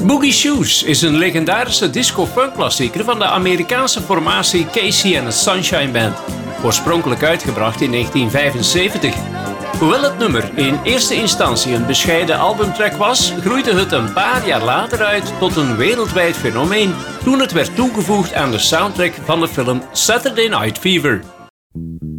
Boogie Shoes is een legendarische disco-funk-klassieker van de Amerikaanse formatie Casey and the Sunshine Band, oorspronkelijk uitgebracht in 1975. Hoewel het nummer in eerste instantie een bescheiden albumtrack was, groeide het een paar jaar later uit tot een wereldwijd fenomeen toen het werd toegevoegd aan de soundtrack van de film Saturday Night Fever.